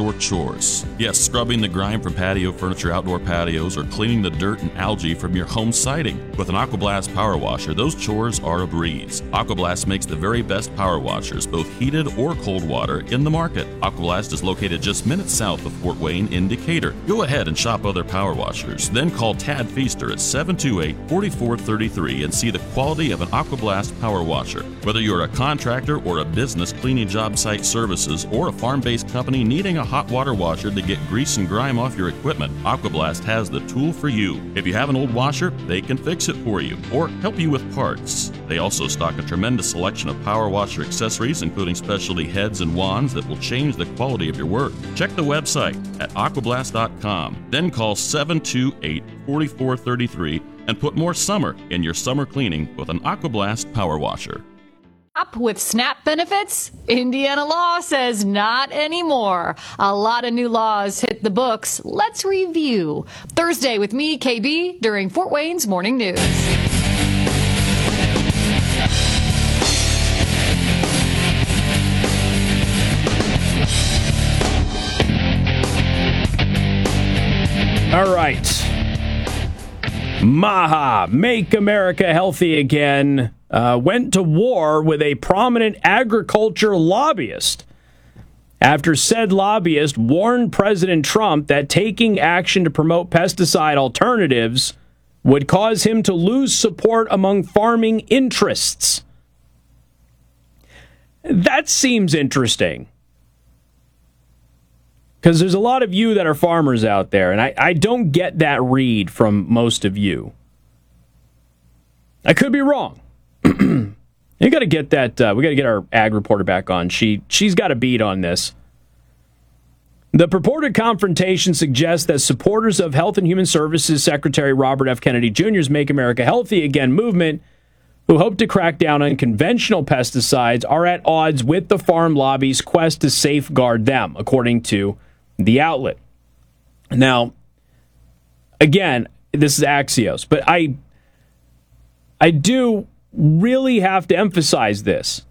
outdoor chores. Yes, scrubbing the grime from patio furniture, outdoor patios, or cleaning the dirt and algae from your home siding. With an AquaBlast Power Washer, those chores are a breeze. AquaBlast makes the very best power washers, both heated or cold water, in the market. AquaBlast is located just minutes south of Fort Wayne in Decatur. Go ahead and shop other power washers, then call Tad Feaster at 728-4433 and see the quality of an AquaBlast Power Washer. Whether you're a contractor or a business cleaning job site services or a farm-based company needing a hot water washer to get grease and grime off your equipment, AquaBlast has the tool for you. If you have an old washer, they can fix it for you or help you with parts. They also stock a tremendous selection of power washer accessories, including specialty heads and wands that will change the quality of your work. Check the website at aquablast.com, then call 728-4433 and put more summer in your summer cleaning with an AquaBlast Power Washer. Up with SNAP benefits? Indiana law says not anymore. A lot of new laws hit the books. Let's review. Thursday with me, KB, during Fort Wayne's Morning News. All right. MAHA, Make America Healthy Again, went to war with a prominent agriculture lobbyist after said lobbyist warned President Trump that taking action to promote pesticide alternatives would cause him to lose support among farming interests. That seems interesting. Because there's a lot of you that are farmers out there, and I don't get that read from most of you. I could be wrong. You got to get that. We got to get our ag reporter back on. She's got a beat on this. The purported confrontation suggests that supporters of Health and Human Services Secretary Robert F. Kennedy Jr.'s Make America Healthy Again movement, who hope to crack down on conventional pesticides, are at odds with the farm lobby's quest to safeguard them, according to the outlet. Now, again, this is Axios, but I do really have to emphasize this.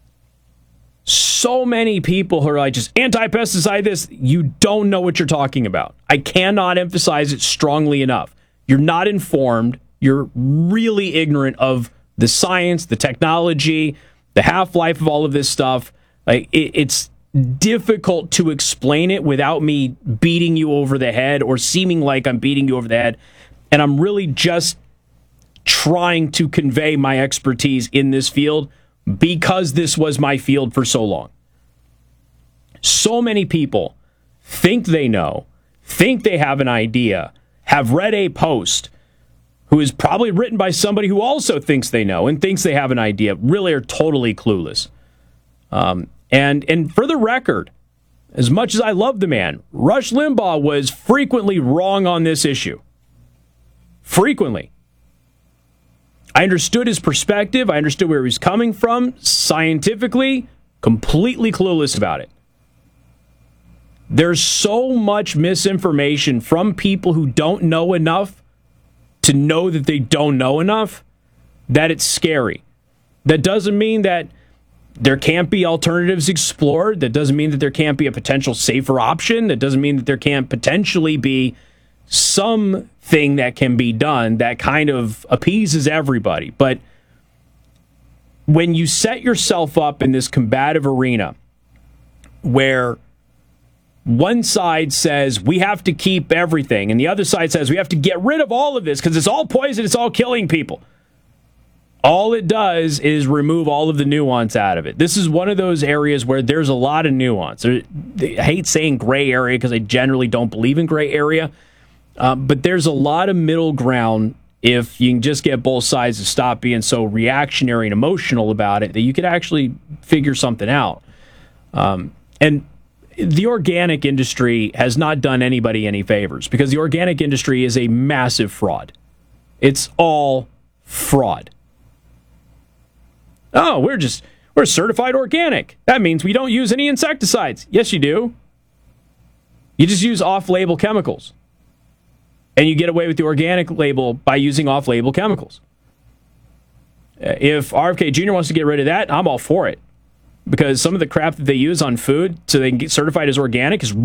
So many people who are like, just anti-pesticide this, you don't know what you're talking about. I cannot emphasize it strongly enough. You're not informed. You're really ignorant of the science, the technology, the half-life of all of this stuff. Like it's difficult to explain it without me beating you over the head or seeming like I'm beating you over the head. And I'm really just trying to convey my expertise in this field because this was my field for so long. So many people think they know, think they have an idea, have read a post who is probably written by somebody who also thinks they know and thinks they have an idea, really are totally clueless. And for the record, as much as I love the man, Rush Limbaugh was frequently wrong on this issue. Frequently. I understood his perspective. I understood where he was coming from. Scientifically, completely clueless about it. There's so much misinformation from people who don't know enough to know that they don't know enough that it's scary. That doesn't mean that there can't be alternatives explored. That doesn't mean that there can't be a potential safer option. That doesn't mean that there can't potentially be something that can be done that kind of appeases everybody. But when you set yourself up in this combative arena where one side says we have to keep everything and the other side says we have to get rid of all of this because it's all poison, it's all killing people, all it does is remove all of the nuance out of it. This is one of those areas where there's a lot of nuance. I hate saying gray area because I generally don't believe in gray area. But there's a lot of middle ground if you can just get both sides to stop being so reactionary and emotional about it that you could actually figure something out. And the organic industry has not done anybody any favors because the organic industry is a massive fraud. It's all fraud. Oh, we're certified organic. That means we don't use any insecticides. Yes, you do. You just use off-label chemicals. And you get away with the organic label by using off-label chemicals. If RFK Jr. wants to get rid of that, I'm all for it. Because some of the crap that they use on food so they can get certified as organic is